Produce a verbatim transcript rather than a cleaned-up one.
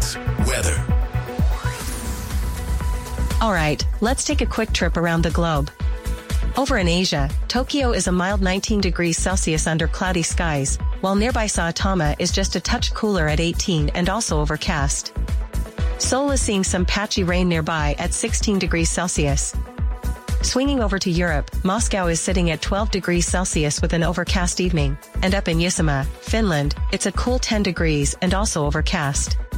News. Weather. All right, let's take a quick trip around the globe. Over in Asia, Tokyo is a mild nineteen degrees Celsius under cloudy skies, while nearby Saitama is just a touch cooler at eighteen and also overcast. Seoul is seeing some patchy rain nearby at sixteen degrees Celsius. Swinging over to Europe, Moscow is sitting at twelve degrees Celsius with an overcast evening, and up in Uusimaa, Finland, it's a cool ten degrees and also overcast.